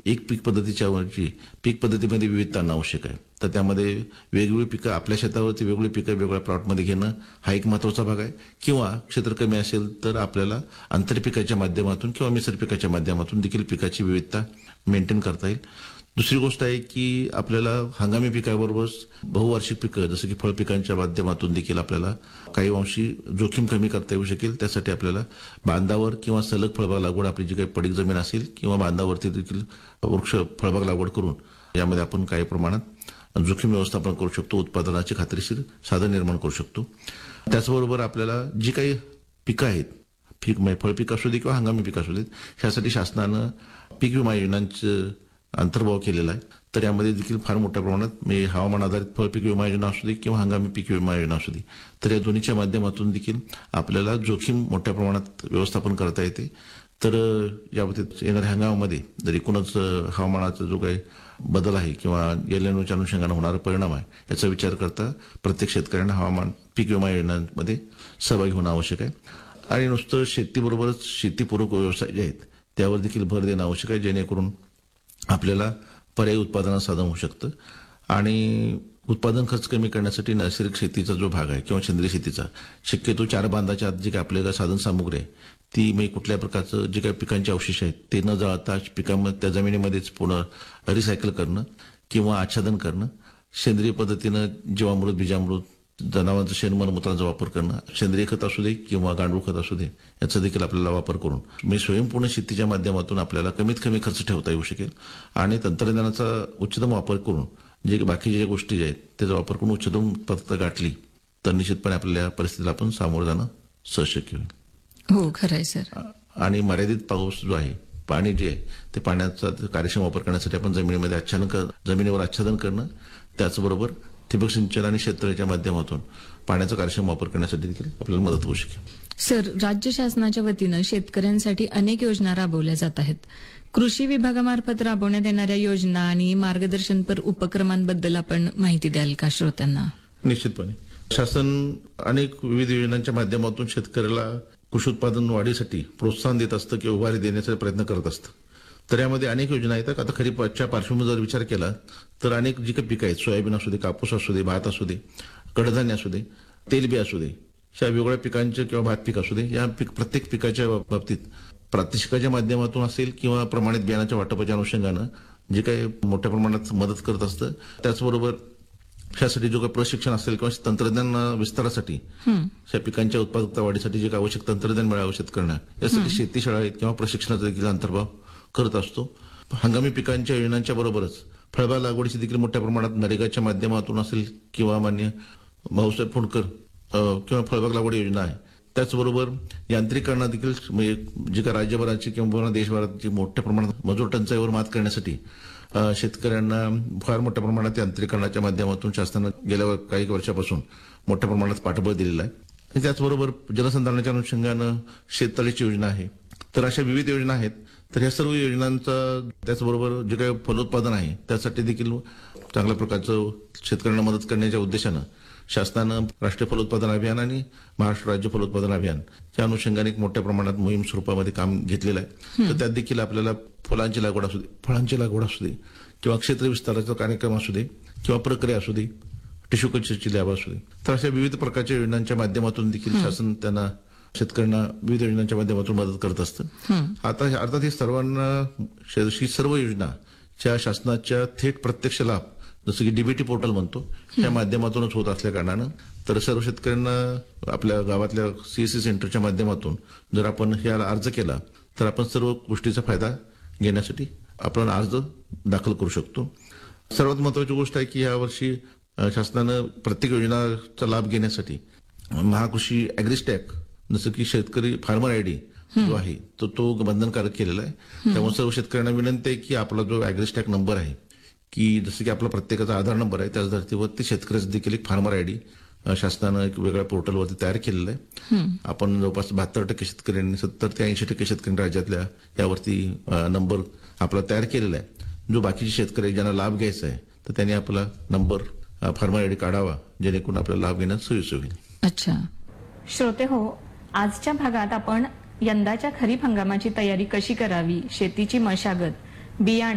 एक पीक पद्धतीच्या ऐवजी पीक पद्धतीमध्ये विविधता आणणं आवश्यक आहे. तर त्यामध्ये वेगवेगळी पिकं आपल्या शेतावरती वेगवेगळी पिकं वेगवेगळ्या प्लॉटमध्ये घेणं हा एक महत्त्वाचा भाग आहे. किंवा क्षेत्र कमी असेल तर आपल्याला आंतरपिकाच्या माध्यमातून किंवा मिश्र पिकाच्या माध्यमातून देखील पिकाची विविधता मेंटेन करता येईल. दुसरी गोष्ट आहे की आपल्याला हंगामी पिकाबरोबरच बहुवार्षिक पिकं जसं की फळ पिकांच्या माध्यमातून देखील आपल्याला काही अंशी जोखीम कमी करता येऊ शकेल. त्यासाठी आपल्याला बांधावर किंवा सलग फळबाग लागवड आपली जी काही पडीक जमीन असेल किंवा बांधावरती देखील वृक्ष फळबाग लागवड करून यामध्ये आपण काही प्रमाणात जोखीम व्यवस्थापन करू शकतो, उत्पादनाची खात्रीशीर साधन निर्माण करू शकतो. त्याचबरोबर आपल्याला जी काही पिकं आहेत फळपीक असू दे किंवा हंगामी पीक असू देत ह्यासाठी शासनानं पीक विमा योजनांचं अंतर्भाव केलेला आहे. तर यामध्ये देखील फार मोठ्या प्रमाणात हवामान आधारित फळपीक विमा योजना असू दे किंवा हंगामी पीक विमा योजना असू दे तर या दोन्हीच्या माध्यमातून देखील आपल्याला जोखीम मोठ्या प्रमाणात व्यवस्थापन करता येते. तर या बाबतीत येणाऱ्या हंगामामध्ये जर एकूणच हवामानाचा जो काही बदल आहे किंवा एलएनओच्या अनुषंगाने होणारा परिणाम आहे याचा विचार करता प्रत्येक शेतकऱ्यांना हवामान पीक विमा योजनांमध्ये सहभागी होणं आवश्यक आहे. आणि नुसतं शेतीबरोबरच शेतीपूरक व्यवसाय जे आहेत त्यावर देखील भर देणं आवश्यक आहे, जेणेकरून आपल्याला पर्यायी उत्पादनाचं साधन होऊ शकतं. आणि उत्पादन खर्च कमी करण्यासाठी नैसर्गिक शेतीचा जो भाग आहे किंवा सेंद्रिय शेतीचा शक्यतो 4 बांधाच्या आत जे काही आपल्याला साधन सामुग्री आहे ती कुठल्या प्रकारचं जे काही पिकांचे अवशेष आहेत ते न जाळता पिकांमध्ये त्या जमिनीमध्येच पुन्हा रिसायकल करणं किंवा आच्छादन करणं, सेंद्रिय पद्धतीनं जीवामृत बीजामृत जनावरांचं शेणमलमूत्राचा वापर करणं, सेंद्रिय खत असू दे किंवा गांडूळ खत असू दे याचा देखील आपल्याला वापर करून स्वयंपूर्ण शेतीच्या माध्यमातून आपल्याला कमीत कमी खर्च ठेवता येऊ शकेल. आणि तंत्रज्ञानाचा उच्चतम वापर करून जे बाकीच्या ज्या गोष्टी जे आहेत त्याचा वापर करून उच्चतम उत्पादकता गाठली तर निश्चितपणे आपल्या परिस्थितीला आपण सामोरं जाणं सहशक्य होईल. हो, खरंय सर. आणि मर्यादित पाऊस जो आहे पाणी जे आहे ते पाण्याचा कार्यक्षम वापर करण्यासाठी आपण जमिनीवर आच्छादन करणं, त्याचबरोबर ठिबक सिंचन आणि क्षेत्राच्या माध्यमातून पाण्याचा कार्यक्षम वापर करण्यासाठी देखील आपल्याला मदत होऊ शकेल. सर, राज्य शासनाच्या वतीनं शेतकऱ्यांसाठी अनेक योजना राबवल्या जात आहेत. कृषी विभागामार्फत राबवण्यात येणाऱ्या योजना आणि मार्गदर्शनपर उपक्रमांबद्दल आपण माहिती द्याल का श्रोत्यांना? निश्चितपणे शासन अनेक विविध योजनांच्या माध्यमातून शेतकऱ्याला कृषी उत्पादन वाढीसाठी प्रोत्साहन देत असतं किंवा उभारी देण्याचा प्रयत्न करत असतं. तर यामध्ये अनेक योजना आहेत. आता खरीपाच्या पार्श्वभूमीवर जर विचार केला तर अनेक जी काही पिकं आहेत, सोयाबीन असू दे, कापूस असू दे, भात असू दे, कडधान्य असू दे, तेलबी असू दे, अशा वेगवेगळ्या पिकांचे किंवा भात पीक असू दे, या प्रत्येक पिकाच्या बाबतीत प्रात्यक्षिकाच्या माध्यमातून असेल किंवा प्रमाणित बियाणाच्या वाटपाच्या अनुषंगानं जे काही मोठ्या प्रमाणात मदत करत असतं. त्याचबरोबर त्यासाठी जो काही प्रशिक्षण असेल किंवा तंत्रज्ञान विस्तारासाठी त्या पिकांच्या उत्पादकता वाढीसाठी जे काही आवश्यक तंत्रज्ञान मिळावं शेतकऱ्यांना यासाठी शेतीशाळा आहेत किंवा प्रशिक्षणाचा देखील अंतर्भाव करत असतो. हंगामी पिकांच्या योजनांच्या बरोबरच फळबाग लागवडीची देखील मोठ्या प्रमाणात नरेगाच्या माध्यमातून असेल किंवा मान्य भाऊसाहेब फुंडकर किंवा फळबाग लागवड योजना आहे. त्याचबरोबर यांत्रिकरणा देखील जी काही राज्यभराची किंवा देशभराची मोठ्या प्रमाणात मजूर टंचाईवर मात करण्यासाठी शेतकऱ्यांना फार मोठ्या प्रमाणात यांत्रिकरणाच्या माध्यमातून शासनानं गेल्या काही वर्षापासून मोठ्या प्रमाणात पाठबळ दिलेलं आहे. त्याचबरोबर जलसंधारणाच्या अनुषंगानं शेततळीची योजना आहे. तर अशा विविध योजना आहेत. तर या सर्व योजनांचा त्याचबरोबर जे काही फलोत्पादन आहे त्यासाठी देखील चांगल्या प्रकारचं शेतकऱ्यांना मदत करण्याच्या उद्देशानं शासनानं राष्ट्रीय फलोत्पादन अभियान आणि महाराष्ट्र राज्य फलोत्पादन अभियान या अनुषंगाने मोठ्या प्रमाणात मोहीम स्वरूपामध्ये काम घेतलेलं आहे. तर त्यात देखील आपल्याला फुलांची लागवड असू दे, फळांची लागवड असू दे किंवा क्षेत्र विस्ताराचा कार्यक्रम असू दे किंवा प्रक्रिया असू दे, टिश्यू कल्चरची लॅब असू दे, तर अशा विविध प्रकारच्या योजनांच्या माध्यमातून देखील शासन त्यांना शेतकऱ्यांना विविध योजनांच्या माध्यमातून मदत करत असतं. आता अर्थात हे सर्व योजनाच्या शासनाच्या थेट प्रत्यक्ष लाभ जसं की डीबीटी पोर्टल म्हणतो या माध्यमातूनच होत असल्या कारणानं तर सर्व शेतकऱ्यांना आपल्या गावातल्या सीएससी सेंटरच्या माध्यमातून जर आपण याला अर्ज केला तर आपण सर्व गोष्टीचा फायदा घेण्यासाठी आपण अर्ज दाखल करू शकतो. सर्वात महत्वाची गोष्ट आहे की यावर्षी शासनानं प्रत्येक योजनाचा लाभ घेण्यासाठी महाकृषी ॲग्रिस्टॅक जसं की शेतकरी फार्मर आयडी जो आहे तो बंधनकारक केलेला आहे. त्यामुळे सर्व शेतकऱ्यांना विनंती आहे की आपला जो ॲग्रिस्टॅक नंबर आहे की जसं की आपला प्रत्येकाचा आधार नंबर आहे त्याच धर्तीवरती शेतकऱ्याचं देखील एक फार्मर आयडी शासनानं एक वेगळ्या पोर्टलवरती तयार केलेलं आहे. आपण जवळपास 72% शेतकऱ्यांनी 70 ते 80% शेतकऱ्यांनी राज्यातल्या यावरती नंबर आपला तयार केलेला आहे. जो बाकीचे शेतकरी ज्यांना लाभ घ्यायचा आहे तर त्यांनी आपला नंबर फार्मर आयडी काढावा जेणेकरून आपल्याला लाभ घेण्यास सोयीचं होईल. अच्छा श्रोते हो, आजच्या भागात आपण यंदाच्या खरीप हंगामाची तयारी कशी करावी, शेतीची मशागत, बियाणं